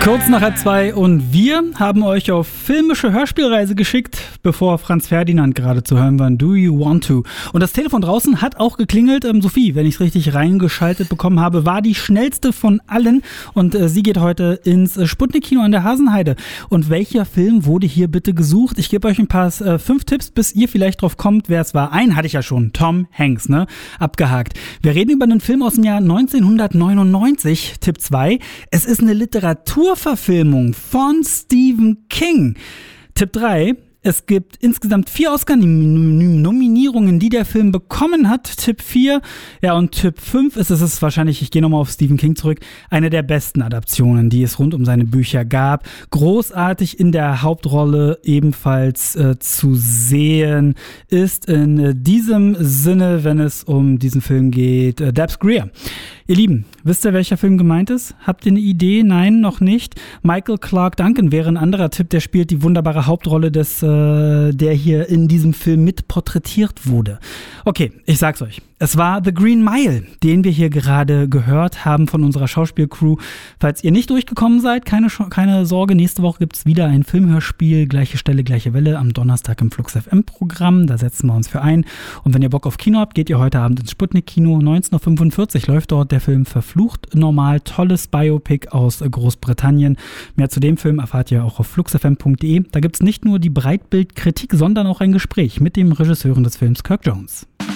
Kurz nach 2 und wir haben euch auf filmische Hörspielreise geschickt, bevor Franz Ferdinand gerade zu hören war, Do You Want To? Und das Telefon draußen hat auch geklingelt. Sophie, wenn ich es richtig reingeschaltet bekommen habe, war die schnellste von allen und sie geht heute ins Sputnik-Kino an der Hasenheide. Und welcher Film wurde hier bitte gesucht? Ich gebe euch ein paar 5 Tipps, bis ihr vielleicht drauf kommt, wer es war. Einen hatte ich ja schon, Tom Hanks, ne? Abgehakt. Wir reden über einen Film aus dem Jahr 1999. Tipp 2, es ist eine Literaturverfilmung von Stephen King. Tipp 3, es gibt insgesamt 4 Oscar-Nominierungen, die der Film bekommen hat. Tipp 4, ja, und Tipp 5 ist, es ist wahrscheinlich, ich gehe nochmal auf Stephen King zurück, eine der besten Adaptionen, die es rund um seine Bücher gab. Großartig in der Hauptrolle ebenfalls zu sehen ist in diesem Sinne, wenn es um diesen Film geht, Debs Greer. Ihr Lieben, wisst ihr, welcher Film gemeint ist? Habt ihr eine Idee? Nein, noch nicht. Michael Clarke Duncan wäre ein anderer Tipp, der spielt die wunderbare Hauptrolle der hier in diesem Film mit porträtiert wurde. Okay, ich sag's euch. Es war The Green Mile, den wir hier gerade gehört haben von unserer Schauspielcrew. Falls ihr nicht durchgekommen seid, keine Sorge, nächste Woche gibt's wieder ein Filmhörspiel, gleiche Stelle, gleiche Welle, am Donnerstag im Flux FM Programm. Da setzen wir uns für ein. Und wenn ihr Bock auf Kino habt, geht ihr heute Abend ins Sputnik-Kino. 19:45 Uhr läuft dort der Film Verflucht normal. Tolles Biopic aus Großbritannien. Mehr zu dem Film erfahrt ihr auch auf fluxfm.de. Da gibt's nicht nur die Breitbildkritik, sondern auch ein Gespräch mit dem Regisseur des Films Kirk Jones.